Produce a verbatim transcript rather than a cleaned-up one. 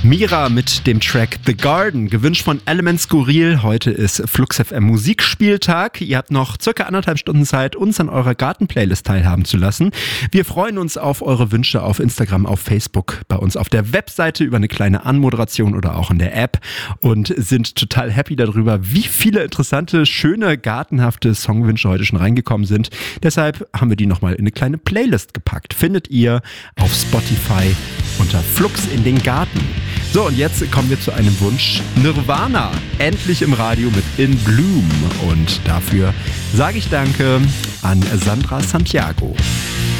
Mira mit dem Track The Garden, gewünscht von Element Skurril. Heute ist Flux F M Musikspieltag. Ihr habt noch circa anderthalb Stunden Zeit, uns an eurer Garten-Playlist teilhaben zu lassen. Wir freuen uns auf eure Wünsche auf Instagram, auf Facebook, bei uns auf der Webseite über eine kleine Anmoderation oder auch in der App und sind total happy darüber, wie viele interessante, schöne, gartenhafte Songwünsche heute schon reingekommen sind. Deshalb haben wir die nochmal in eine kleine Playlist gepackt. Findet ihr auf Spotify unter Flux in den Garten. So, und jetzt kommen wir zu einem Wunsch. Nirvana, endlich im Radio mit In Bloom. Und dafür sage ich Danke an Sandra Santiago.